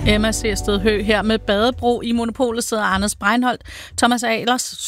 Emma Sersted Høgh her med Badebro. I Monopolet sidder Anders Breinholt, Thomas Ahlers,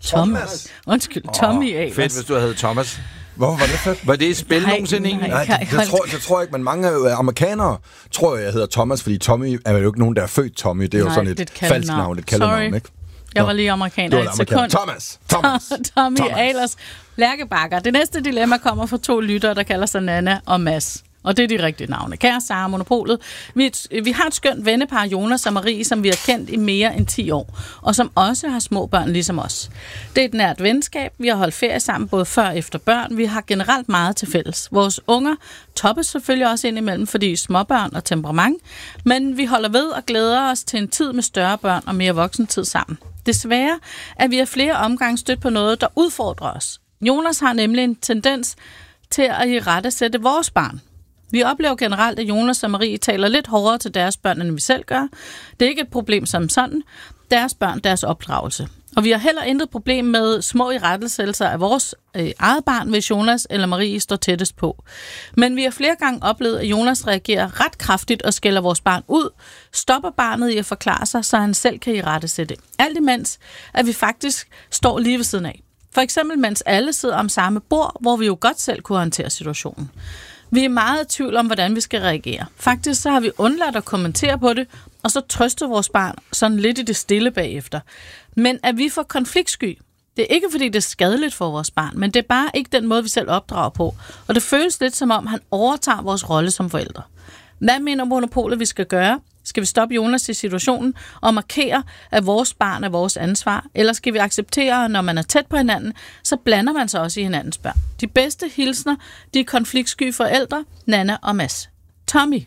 Tommy Ahlers. Fedt, hvis du havde Thomas. Hvorfor var det fedt? Var det et spil nogensinde egentlig? Nej, det tror jeg ikke, men mange amerikanere tror jeg hedder Thomas, fordi Tommy er jo ikke nogen, der er født Tommy. Det er jo sådan et falsk navn, et kaldenavn, ikke? Jeg var lige amerikaner i et sekund. Tommy Ahlers, Lærkebakker. Det næste dilemma kommer fra 2 lyttere, der kalder sig Nana og Mads. Og det er de rigtige navne. Kære Sara, Monopolet. Vi har et skønt vennepar, Jonas og Marie, som vi har kendt i mere end 10 år, og som også har små børn ligesom os. Det er et nært venskab. Vi har holdt ferie sammen både før og efter børn. Vi har generelt meget til fælles. Vores unger toppes selvfølgelig også indimellem, fordi småbørn og temperament, men vi holder ved og glæder os til en tid med større børn og mere voksentid sammen. Desværre er vi af flere omgange stødt på noget, der udfordrer os. Jonas har nemlig en tendens til at irettesætte vores barn. Vi oplever generelt, at Jonas og Marie taler lidt hårdere til deres børn, end vi selv gør. Det er ikke et problem som sådan. Deres børn, deres opdragelse. Og vi har heller intet problem med små irettesættelser af vores eget barn, hvis Jonas eller Marie står tættest på. Men vi har flere gange oplevet, at Jonas reagerer ret kraftigt og skælder vores barn ud, stopper barnet i at forklare sig, så han selv kan irettesætte. Alt imens, at vi faktisk står lige ved siden af. For eksempel, mens alle sidder om samme bord, hvor vi jo godt selv kunne håndtere situationen. Vi er meget i tvivl om, hvordan vi skal reagere. Faktisk så har vi undladt at kommentere på det, og så trøster vores barn sådan lidt i det stille bagefter. Men er vi for konfliktsky? Det er ikke, fordi det er skadeligt for vores barn, men det er bare ikke den måde, vi selv opdrager på. Og det føles lidt som om, han overtager vores rolle som forældre. Hvad mener Monopolet, vi skal gøre? Skal vi stoppe Jonas i situationen og markere, at vores barn er vores ansvar? Eller skal vi acceptere, at når man er tæt på hinanden, så blander man sig også i hinandens børn? De bedste hilsner, de konfliktsky forældre, Nana og Mads. Tommy.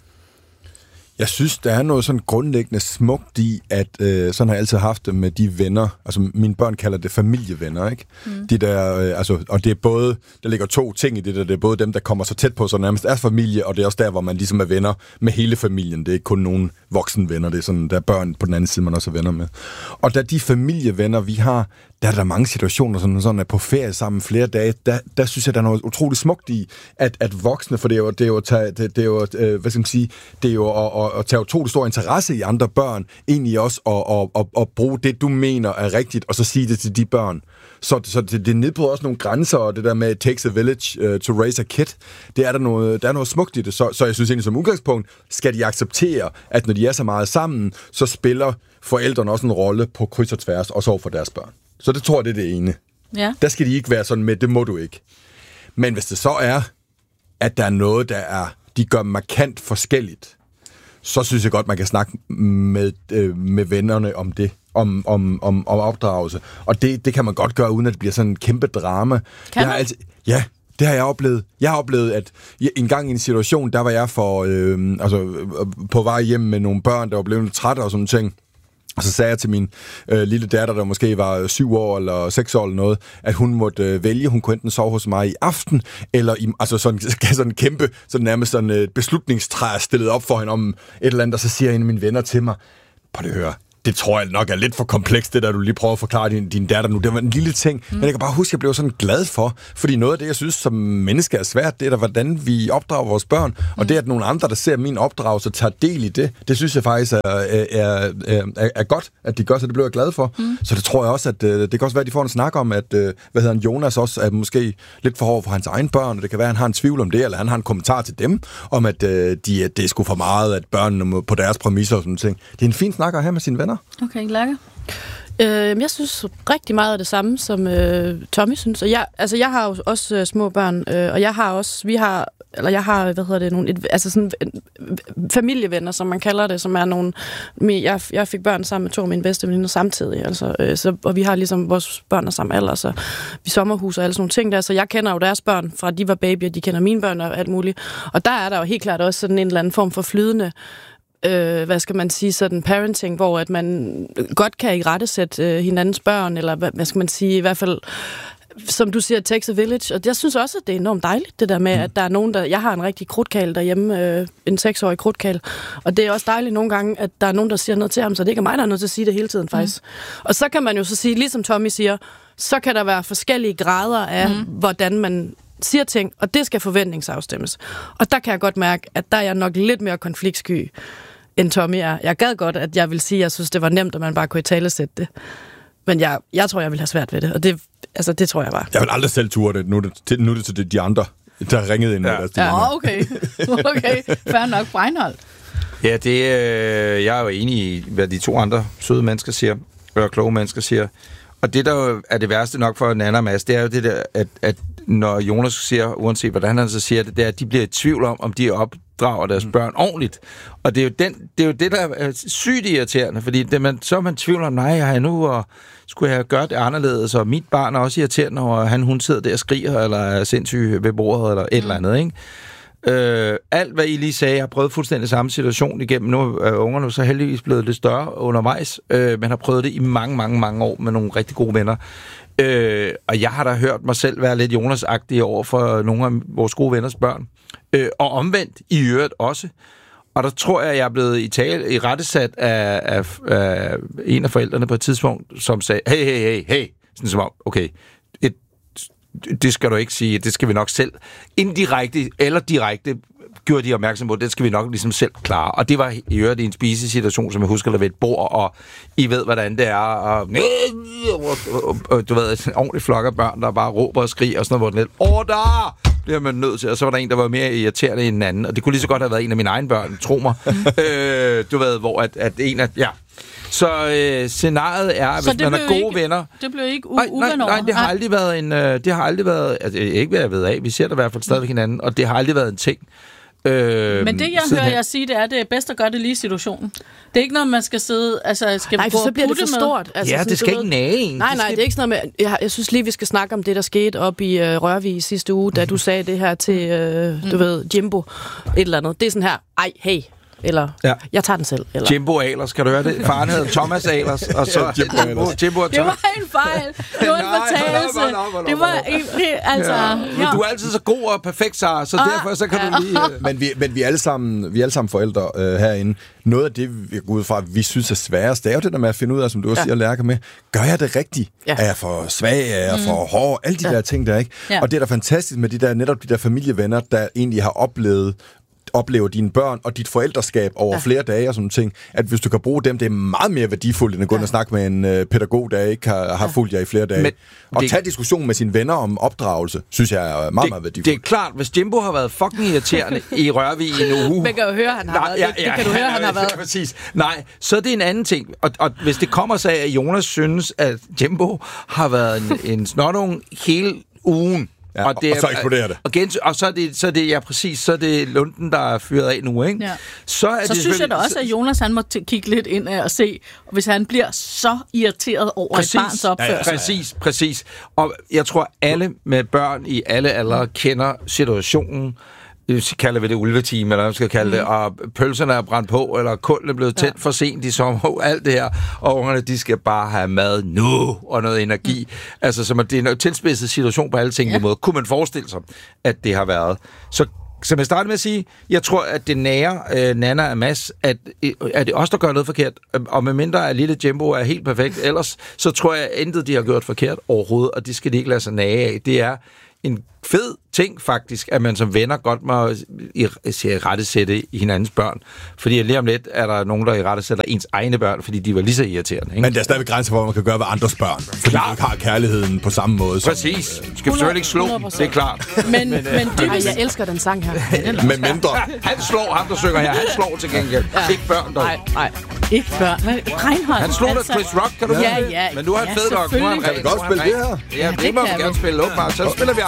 Jeg synes, der er noget sådan grundlæggende smukt i, at sådan har jeg altid haft det med de venner. Altså, mine børn kalder det familievenner, ikke? De der, og det er både, der ligger 2 ting i det der. Det er både dem, der kommer så tæt på, så nærmest er familie, og det er også der, hvor man ligesom er venner med hele familien. Det er ikke kun nogle voksne venner, det er sådan, der er børn på den anden side, man også er venner med. Og da de familievenner, vi har, der er der mange situationer, sådan at på ferie sammen flere dage, der synes jeg, der er noget utroligt smukt i, at voksne, for det er jo at tage utrolig stor interesse i andre børn, egentlig også at bruge det, du mener er rigtigt, og så sige det til de børn. Så det nedbryder også nogle grænser, og det der med it takes a village to raise a kid, der er noget smukt i det. Så jeg synes egentlig som udgangspunkt, skal de acceptere, at når de er så meget sammen, så spiller forældrene også en rolle på kryds og tværs, også over for deres børn. Så det tror jeg, det er det ene. Ja. Der skal de ikke være sådan med, det må du ikke. Men hvis det så er, at der er noget, de gør markant forskelligt, så synes jeg godt, man kan snakke med vennerne om det, om opdragelse. Og det kan man godt gøre, uden at det bliver sådan en kæmpe drama. Ja, det har jeg oplevet. Jeg har oplevet, at en gang i en situation, der var jeg på vej hjem med nogle børn, der var blevet lidt trætte og sådan ting. Og så sagde jeg til min lille datter, der måske var 7 år eller 6 år eller noget, at hun måtte vælge, hun kunne enten sove hos mig i aften, eller sådan kæmpe, sådan nærmest sådan et beslutningstræ stillet op for hende om et eller andet, og så siger en af mine venner til mig, på det høre, det tror jeg nok er lidt for komplekst, det der du lige prøver at forklare din datter nu. Det var en lille ting, men jeg kan bare huske, at jeg blev sådan glad for, fordi noget af det, jeg synes som menneske er svært, det er da, hvordan vi opdrager vores børn, og det, at nogle andre, der ser min opdragelse, tager del i det, det synes jeg faktisk er godt, at de gør, så det blev jeg glad for. Så det tror jeg også, at det kan også være, at de får en snak om, at Jonas også er måske lidt for hård for hans egen børn, og det kan være, at han har en tvivl om det, eller han har en kommentar til dem, om at det er sgu for meget, at børnene på deres præmisser og sådan ting. Det er en fin snak at have med sine venner. Okay, Lærke. Jeg synes rigtig meget af det samme, som Tommy synes. Og jeg har jo også små børn, og jeg har nogle familievenner, som man kalder det, som er nogle... Jeg fik børn sammen med 2 af mine bedste veninder samtidig, og vi har ligesom vores børn er samme alder, så vi sommerhuser og alle sådan nogle ting der, så jeg kender jo deres børn fra de var babyer, de kender mine børn og alt muligt. Og der er der jo helt klart også sådan en eller anden form for flydende hvad skal man sige, sådan parenting, hvor at man godt kan irettesætte hinandens børn, eller hvad skal man sige, i hvert fald, som du siger, takes a village. Og jeg synes også, at det er enormt dejligt, det der med, at der er nogen, jeg har en rigtig krudtkæl derhjemme, en 6-årig krudtkæl, og det er også dejligt nogle gange, at der er nogen, der siger noget til ham, så det ikke er mig, der er nødt til at sige det hele tiden, faktisk. Og så kan man jo så sige, ligesom Tommy siger, så kan der være forskellige grader af, hvordan man siger ting, og det skal forventningsafstemmes. Og der kan jeg godt mærke, at der er jeg nok lidt mere konfliktsky, end Tommy er. Jeg gad godt, at jeg vil sige, at jeg synes, det var nemt, at man bare kunne italesætte det. Men jeg tror, jeg vil have svært ved det, og det tror jeg bare. Jeg vil aldrig selv ture det. Nu er det til de andre, der har ringet ind. Okay. Fair nok, Breinholt. Ja, jeg er jo enig i, hvad de to andre søde mennesker siger, og kloge mennesker siger. Og det, der jo er det værste nok for Nanna og Mads, det er jo det der, at når Jonas siger, uanset hvordan han så siger det, det er, at de bliver i tvivl om de opdrager deres børn ordentligt. Og det er jo det, der er sygt irriterende, fordi så er man tvivl om, nej, har jeg nu, og skulle jeg gøre det anderledes, og mit barn er også irriterende, og hun sidder der og skriger, eller er sindssyg ved bordet, eller et eller andet, ikke? Alt, hvad I lige sagde, jeg har prøvet fuldstændig samme situation igennem. Nu er ungerne så heldigvis blevet lidt større undervejs, men har prøvet det i mange, mange, mange år med nogle rigtig gode venner. Og jeg har da hørt mig selv være lidt Jonas-agtig over for nogle af vores gode venners børn. Og omvendt i øvrigt også. Og der tror jeg er blevet i rettesat af en af forældrene på et tidspunkt, som sagde, hey, sådan som om, okay, det skal du ikke sige, det skal vi nok selv. Indirekte eller direkte gjorde de opmærksom på, det skal vi nok ligesom selv klare. Og det var i øvrigt en spisesituation, som jeg husker, der ved et bord, og I ved, hvordan det er, og du ved, en ordentlig flok af børn, der bare råber og skriger, og sådan noget, hvor den lidt, der bliver man nødt til. Og så var der en, der var mere irriterende end en anden, og det kunne lige så godt have været en af mine egne børn, tro mig. Du ved, hvor at en af, ja. Så scenariet er, at hvis man er gode venner... Det blev ikke uven over. Nej, det har aldrig været en... det har aldrig været... Altså, ikke hvad jeg ved af. Vi ser det i hvert fald stadigvæk hinanden, og det har aldrig været en ting. Men det, jeg hører jer sige, det er, det er bedst at gøre det lige i situationen. Det er ikke noget, man skal sidde... Altså, skal nej, for så bliver det for stort. Altså, ja, det skal ikke nage en. Nej, det er ikke sådan noget med... Jeg synes lige, vi skal snakke om det, der skete op i Rørvig sidste uge, da du sagde det her til, du ved, Jimbo. Et eller andet. Det er sådan her, hey... Eller, jeg tager den selv. Eller. Jimbo Ahlers, kan du høre det? Faren hedder Thomas Ahlers, og så Jimbo det var en fejl. Det var en fortalelse. Det var egentlig, altså... Ja. Men du er altid så god og perfekt, Sara, så derfor så kan du lige... Men vi er alle sammen forældre herinde. Noget af det, vi går ud fra, vi synes er sværest, det er jo det der med at finde ud af, som du også siger, Lærke med, gør jeg det rigtigt? Ja. Er jeg for svag? Er jeg for hård? Alle de der ting der, ikke? Ja. Og det er da fantastisk med netop de der familievenner, der egentlig har oplever dine børn og dit forældreskab over flere dage og sådan ting, at hvis du kan bruge dem, det er meget mere værdifuldt, end at gå ind og snakke med en pædagog, der ikke har fulgt jer i flere dage. Og tage diskussion med sine venner om opdragelse, synes jeg er meget, meget værdifuldt. Det er klart, hvis Jimbo har været fucking irriterende i Rørvig i en uge... Man kan jo høre, han har været. Det kan du høre, han har været. Præcis. Nej, så er det en anden ting. Og hvis det kommer sig af, at Jonas synes, at Jimbo har været en snotunge hele ugen, ja, og så eksploderer det. Og så er det, ja præcis, så er det Lunden, der er fyret af nu, ikke? Ja. Så synes jeg da også, at Jonas han må kigge lidt ind og se, hvis han bliver så irriteret over et barns opførsel. Ja, præcis. Og jeg tror, alle med børn i alle aldre kender situationen. Så kalder vi det ulvetime, eller hvad man skal kalde det, og pølserne er brændt på, eller kulden er blevet tændt for sent i sommer, alt det her, og ungerne, de skal bare have mad nu, og noget energi. Altså, så det er en tilspidset situation på alle tænkelige måder. Kunne man forestille sig, at det har været. Så som jeg startede med at sige, jeg tror, at det nære Nanna og Mads, at det også der gør noget forkert, og medmindre at lille Jimbo er helt perfekt, ellers så tror jeg, at intet de har gjort forkert overhovedet, og det skal de ikke lade sig nage af. Det er en fed ting faktisk, at man som venner godt må rettesætte hinandens børn. Fordi lige om lidt er der nogen, der rettesætter ens egne børn, fordi de var lige så irriterende. Ikke? Men der er stadigvæk grænser for, hvad man kan gøre ved andres børn. Fordi de ikke har kærligheden på samme måde. Præcis. Skal selvfølgelig ikke slå, 100%. Det er klart. Men jeg elsker den sang her. Med mindre. Han slår ham, der synger her. Han slår til gengæld. Ikke børn, dog. Nej. Ikke børn. Reinhold. Han slog da Chris Rock, kan du Ja. Men du har en fed nok. Kan vi godt spille det her? Ja, det må vi gerne spille. Så spiller vi